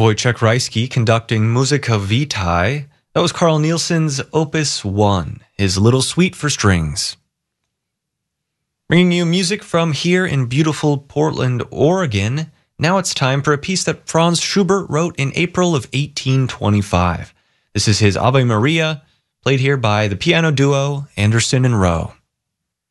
Wojciech Reisky conducting Musica Vitae. That was Carl Nielsen's Opus 1, his Little Suite for Strings. Bringing you music from here in beautiful Portland, Oregon. Now it's time for a piece that Franz Schubert wrote in April of 1825. This is his Ave Maria, played here by the piano duo Anderson and Rowe.